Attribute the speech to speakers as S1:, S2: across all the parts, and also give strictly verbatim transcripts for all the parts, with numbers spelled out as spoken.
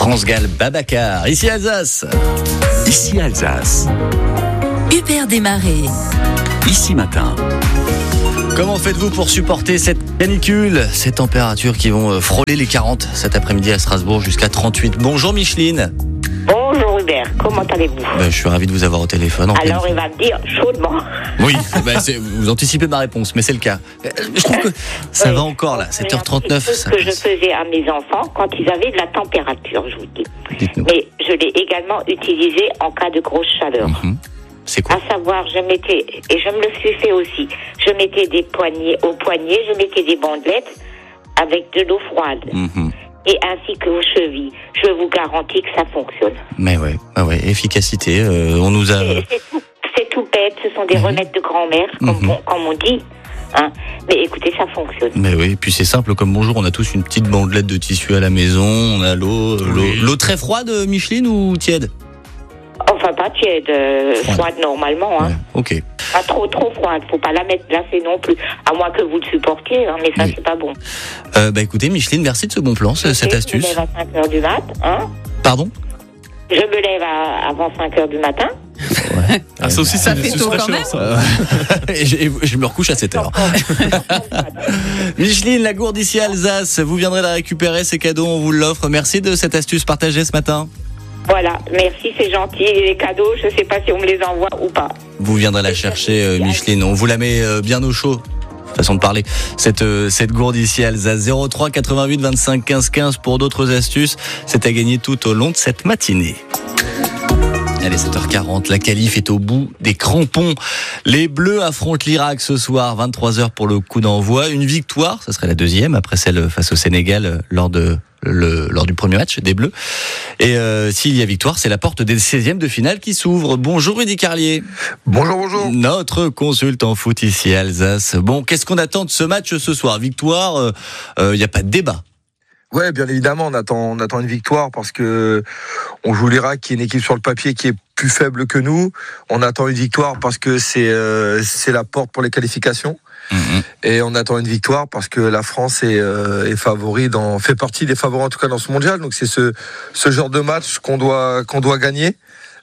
S1: France-Galles, Babacar. Ici Alsace.
S2: Ici Alsace.
S3: Hubert Desmarais.
S2: Ici Matin.
S1: Comment faites-vous pour supporter cette canicule, ces températures qui vont frôler les quarante cet après-midi à Strasbourg jusqu'à trente-huit? Bonjour Micheline.
S4: Bonjour Hubert, comment allez-vous?
S1: Ben, je suis ravi de vous avoir au téléphone.
S4: Alors pleine... il va me dire chaudement.
S1: Oui, ben, c'est, vous anticipez ma réponse, mais c'est le cas. Je trouve que ça oui, va encore là, sept heures trente-neuf.
S4: C'est ce que je faisais à mes enfants quand ils avaient de la température, je vous dis.
S1: Dites-nous.
S4: Mais je l'ai également utilisé en cas de grosse chaleur.
S1: Mm-hmm. C'est quoi?
S4: À savoir, je mettais, et je me le suis fait aussi, je mettais des poignets au poignet, je mettais des bandelettes avec de l'eau froide. Mm-hmm. Et ainsi que aux chevilles. Je vous garantis que ça fonctionne.
S1: Mais ouais, bah ouais, efficacité. Euh, on nous a.
S4: C'est, c'est, tout, c'est tout bête. Ce sont des mmh. remèdes de grand-mère, comme, mmh. on, comme on dit. Hein. Mais écoutez, ça fonctionne.
S1: Mais oui, et puis c'est simple comme bonjour. On a tous une petite bandelette de tissu à la maison. On a l'eau, l'eau, oui. l'eau très froide, Micheline, ou tiède?
S4: Enfin, pas tiède, euh, froide. froide normalement. Hein.
S1: Ouais, ok.
S4: Pas trop, trop froide. Faut pas la mettre glacée non plus. À moins que vous le supportiez, hein, mais ça, oui. c'est pas bon.
S1: Euh, bah écoutez, Micheline, merci de ce bon plan, okay, cette astuce.
S4: Je me lève à cinq heures du mat. Hein.
S1: Pardon?
S4: Je me lève à, avant cinq heures du matin.
S1: Ouais.
S5: Ah, ça aussi, ça
S3: fait tôt quand même.
S1: Euh, et, je, et je me recouche à sept heures. Micheline, la gourde ici à Alsace, vous viendrez la récupérer, ces cadeaux, on vous l'offre. Merci de cette astuce partagée ce matin.
S4: Voilà, merci, c'est gentil. Et les cadeaux, je ne sais pas si on me les envoie ou pas.
S1: Vous viendrez la chercher, euh, Micheline. On vous la met euh, bien au chaud. Façon de parler. Cette, euh, cette gourde ici à Alsace. zéro trois quatre-vingt-huit vingt-cinq quinze quinze pour d'autres astuces. C'est à gagner tout au long de cette matinée. Allez, sept heures quarante, la qualif est au bout des crampons. Les Bleus affrontent l'Irak ce soir, vingt-trois heures pour le coup d'envoi. Une victoire, ça serait la deuxième, après celle face au Sénégal lors de le, lors du premier match des Bleus. Et euh, s'il y a victoire, c'est la porte des seizièmes de finale qui s'ouvre. Bonjour Rudy Carlier.
S6: Bonjour, bonjour.
S1: Notre consultant foot ici à Alsace. Bon, qu'est-ce qu'on attend de ce match ce soir? Victoire, il euh, n'y euh, a pas de débat.
S6: Ouais, bien évidemment, on attend, on attend une victoire parce que on joue l'Irak, qui est une équipe sur le papier qui est plus faible que nous. On attend une victoire parce que c'est euh, c'est la porte pour les qualifications. Mmh. Et on attend une victoire parce que la France est, euh, est favori dans, fait partie des favoris en tout cas dans ce mondial. Donc c'est ce ce genre de match qu'on doit qu'on doit gagner.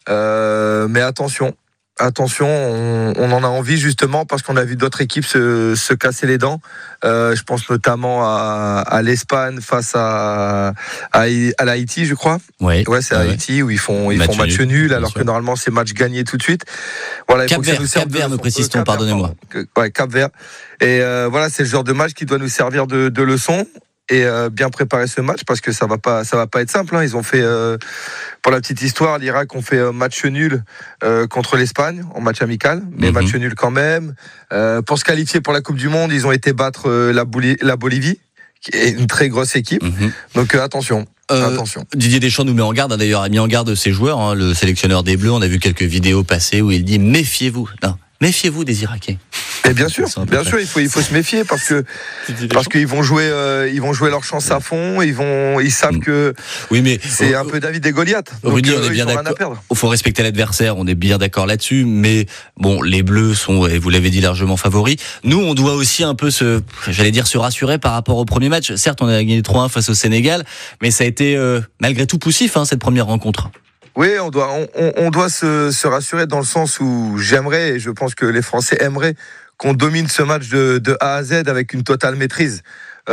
S6: Euh, mais attention. Attention, on, on en a envie justement parce qu'on a vu d'autres équipes se, se casser les dents. Euh, je pense notamment à, à l'Espagne face à, à, à l'Haïti, je crois.
S1: Oui.
S6: Ouais, c'est à ouais. Haïti où ils font ils match font match nul, nul alors sûr. que normalement c'est match gagné tout de suite. Voilà,
S1: Cap Vert, Cap Vert, me précise-t-on, pardonnez-moi.
S6: Ouais, Cap Vert. Et euh, voilà, c'est le genre de match qui doit nous servir de, de leçon. Et euh, bien préparer ce match parce que ça va pas, ça va pas être simple. Hein. Ils ont fait, euh, pour la petite histoire, l'Irak ont fait un match nul euh, contre l'Espagne en match amical, mais mm-hmm. match nul quand même. Euh, pour se qualifier pour la Coupe du Monde, ils ont été battre euh, la, Boli- la Bolivie, qui est une très grosse équipe. Mm-hmm. Donc euh, attention.
S1: Euh,
S6: Attention.
S1: Didier Deschamps nous met en garde, a d'ailleurs a mis en garde ses joueurs, hein, le sélectionneur des Bleus. On a vu quelques vidéos passer où il dit méfiez-vous. Non. Méfiez-vous des Irakiens.
S6: Et bien sûr, bien sûr, il faut il faut se méfier parce que parce qu'ils vont jouer euh, ils vont jouer leur chance à fond, ils vont ils savent que
S1: oui mais
S6: c'est un peu David et Goliath. Donc
S1: Rudy,
S6: euh,
S1: on est bien
S6: d'accord.
S1: Il faut respecter l'adversaire, on est bien d'accord là-dessus, mais bon, les Bleus sont, et vous l'avez dit, largement favoris. Nous, on doit aussi un peu se, j'allais dire, se rassurer par rapport au premier match. Certes, on a gagné trois un face au Sénégal, mais ça a été euh, malgré tout poussif hein, cette première rencontre.
S6: Oui, on doit, on, on doit se, se rassurer dans le sens où j'aimerais, et je pense que les Français aimeraient, qu'on domine ce match de, de A à Z avec une totale maîtrise.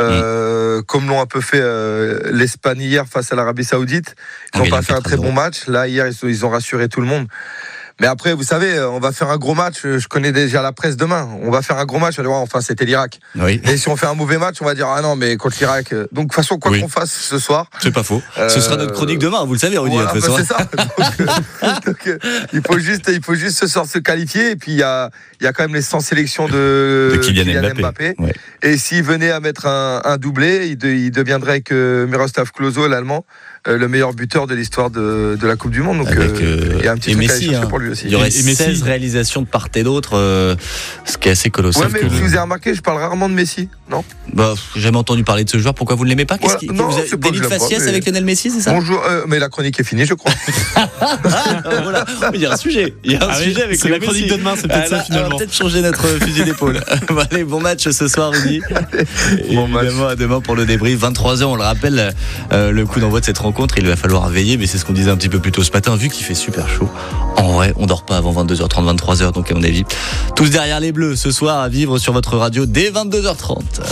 S6: Euh, mmh. Comme l'ont un peu fait euh, l'Espagne hier face à l'Arabie Saoudite. Ils n'ont pas fait un très bon match. Là, hier, ils, ils ont rassuré tout le monde. Mais après, vous savez, on va faire un gros match. Je connais déjà la presse demain. On va faire un gros match. On va dire, enfin, c'était l'Irak.
S1: Oui.
S6: Et si on fait un mauvais match, on va dire, ah non, mais contre l'Irak. Donc, de toute façon, quoi oui. qu'on fasse ce soir.
S1: C'est pas faux. Euh... Ce sera notre chronique demain, vous le savez, Rudy.
S6: Voilà, bah, c'est ça. Donc, euh, donc euh, il faut juste, il faut juste ce soir se qualifier. Et puis, il y a, il y a quand même les cent sélections de,
S1: de Kylian,
S6: Kylian
S1: Mbappé.
S6: Mbappé.
S1: Ouais.
S6: Et s'il venait à mettre un, un doublé, il, de, il deviendrait avec euh, Miroslav Klose, l'Allemand, euh, le meilleur buteur de l'histoire de, de la Coupe du Monde. Donc,
S1: avec,
S6: euh, il y a un petit truc
S1: Messi,
S6: à aller chercher
S1: hein.
S6: pour lui. lui aussi.
S1: Il y aurait
S5: Et- et Messi.
S1: seize réalisations de part et d'autre, euh, ce qui est assez colossal.
S6: Ouais, mais
S1: que-
S6: si vous avez remarqué, je parle rarement de Messi, non?
S1: Bah, j'ai jamais entendu parler de ce joueur. Pourquoi vous ne l'aimez pas? Qu'est-ce
S6: Ouais,
S1: qui,
S6: non,
S1: vous avez
S6: c'est pas
S1: délit
S6: que
S1: de
S6: je l'aime pas,
S1: faciès
S6: mais-
S1: avec Lionel Messi, c'est ça?
S6: Bonjour, euh, mais la chronique est finie, je crois.
S1: Ah, voilà. Il y a un sujet. Il y a un
S5: Ah oui,
S1: sujet avec
S5: c'est la
S1: Messi.
S5: chronique de demain, c'est peut-être
S1: Ah,
S5: ça,
S1: là,
S5: finalement.
S1: On va peut-être changer notre fusil d'épaule. Bon, allez, bon match ce soir, Rudy.
S6: Bon match.
S1: Évidemment, à demain pour le débrief. vingt-trois heures, on le rappelle, euh, le coup d'envoi de cette rencontre, il va falloir veiller, mais c'est ce qu'on disait un petit peu plus tôt ce matin, vu qu'il fait super chaud. En vrai, on dort pas avant vingt-deux heures trente, vingt-trois heures, donc à mon avis, tous derrière les Bleus ce soir à vivre sur votre radio dès vingt-deux heures trente.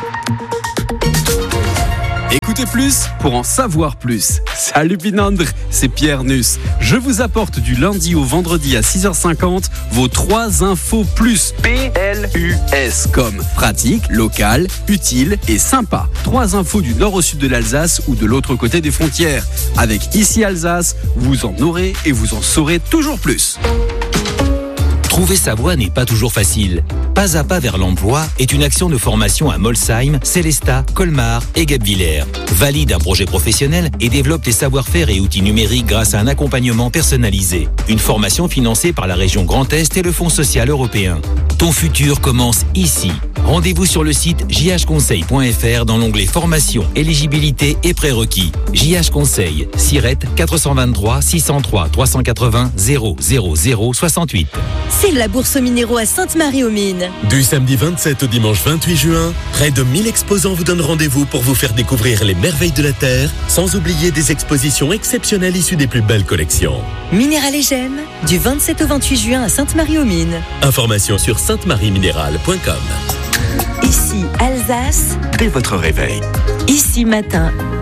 S7: Écoutez plus pour en savoir plus. Salut Pinandre, c'est Pierre Nuss. Je vous apporte du lundi au vendredi à six heures cinquante vos trois infos plus. P L U S comme pratique, local, utile et sympa. Trois infos du nord au sud de l'Alsace ou de l'autre côté des frontières. Avec Ici Alsace, vous en aurez et vous en saurez toujours plus.
S8: Trouver sa voie n'est pas toujours facile. Pas à pas vers l'emploi est une action de formation à Molsheim, Célestat, Colmar et Guebwiller. Valide un projet professionnel et développe tes savoir-faire et outils numériques grâce à un accompagnement personnalisé. Une formation financée par la région Grand Est et le Fonds social européen. Ton futur commence ici. Rendez-vous sur le site j h conseil point f r dans l'onglet formation, éligibilité et prérequis. J H Conseil, Sirette quatre cent vingt-trois six cent trois trois cent quatre-vingts zéro zéro zéro soixante-huit.
S3: C'est la bourse aux minéraux à Sainte-Marie-aux-Mines.
S9: Du samedi vingt-sept au dimanche vingt-huit juin, près de mille exposants vous donnent rendez-vous pour vous faire découvrir les merveilles de la Terre, sans oublier des expositions exceptionnelles issues des plus belles collections.
S3: Minéral et Gemmes, du vingt-sept au vingt-huit juin à Sainte-Marie-aux-Mines.
S9: Information sur sainte marie minérale point com.
S3: Ici Alsace,
S2: Dès votre réveil.
S3: ici matin.